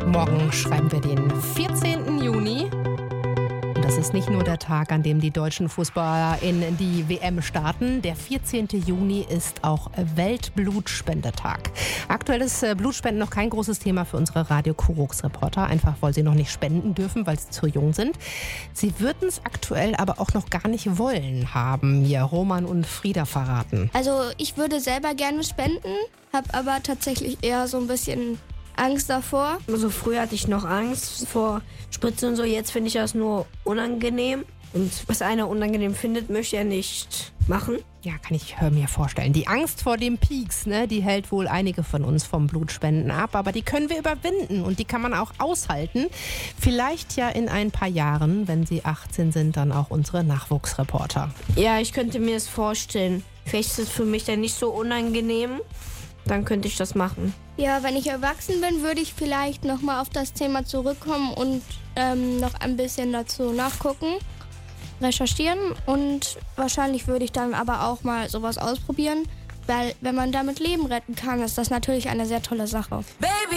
Morgen schreiben wir den 14. Juni. Und das ist nicht nur der Tag, an dem die deutschen Fußballer in die WM starten. Der 14. Juni ist auch Weltblutspendetag. Aktuell ist Blutspenden noch kein großes Thema für unsere Radio-Kurox-Reporter, einfach weil sie noch nicht spenden dürfen, weil sie zu jung sind. Sie würden es aktuell aber auch noch gar nicht wollen, haben mir Roman und Frieda verraten. Also ich würde selber gerne spenden, habe aber tatsächlich eher so ein bisschen Angst davor. Also früher hatte ich noch Angst vor Spritzen und so, jetzt finde ich das nur unangenehm. Und was einer unangenehm findet, möchte er nicht machen. Ja, kann ich mir vorstellen. Die Angst vor dem Pieks, die hält wohl einige von uns vom Blutspenden ab. Aber die können wir überwinden und die kann man auch aushalten. Vielleicht ja in ein paar Jahren, wenn sie 18 sind, dann auch unsere Nachwuchsreporter. Ja, ich könnte mir das vorstellen. Vielleicht ist es für mich dann nicht so unangenehm. Dann könnte ich das machen. Ja, wenn ich erwachsen bin, würde ich vielleicht nochmal auf das Thema zurückkommen und noch ein bisschen dazu nachgucken, recherchieren. Und wahrscheinlich würde ich dann aber auch mal sowas ausprobieren, weil wenn man damit Leben retten kann, ist das natürlich eine sehr tolle Sache. Baby.